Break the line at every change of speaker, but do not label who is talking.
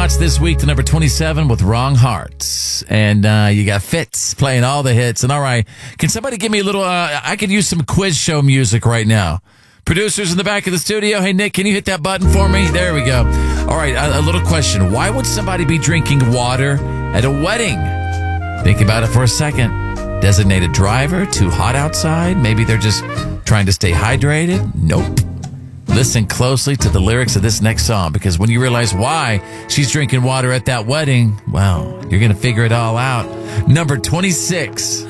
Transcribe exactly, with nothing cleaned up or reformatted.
spots this week to number twenty-seven with Wrong Hearts. And uh, you got Fitz playing all the hits. And all right, can somebody give me a little, uh, I could use some quiz show music right now. Producers in the back of the studio. Hey, Nick, can you hit that button for me? There we go. All right, a, a little question. Why would somebody be drinking water at a wedding? Think about it for a second. Designated driver, too hot outside? Maybe they're just trying to stay hydrated? Nope. Listen closely to the lyrics of this next song, because when you realize why she's drinking water at that wedding, well, you're going to figure it all out. Number twenty-six.